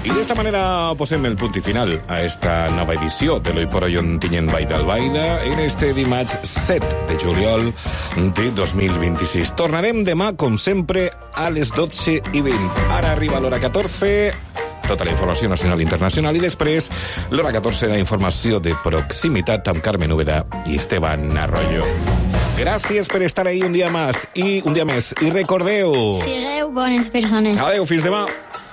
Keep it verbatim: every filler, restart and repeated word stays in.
I d'esta manera posem el punt i final a esta nova edició de l'Hoy por Hoy on Tiñen Baida al Baida en este dimarts set de juliol de dos mil vint-i-sis. Tornarem demà, com sempre, a les dotze i vint. Ara arriba l'hora catorze, tota la informació nacional i internacional, i després l'hora catorze, la informació de proximitat amb Carmen Úbeda i Esteban Arroyo. Gràcies per estar ahí un dia més i un dia més. I recordeu... Sigueu bones persones. Adéu, fins demà.